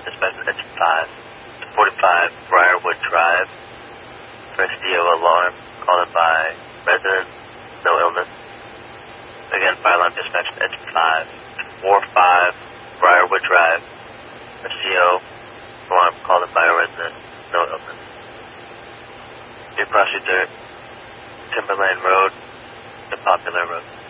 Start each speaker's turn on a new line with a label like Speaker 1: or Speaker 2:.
Speaker 1: dispatch engine 5 to 45 Briarwood Drive for SDO alarm called in by resident, no illness. Again, fire alarm dispatch engine 5 to 45 Briarwood Drive, SDO alarm called in by a resident, no illness. New Prosecutor, Timberland Road, the Popular Road.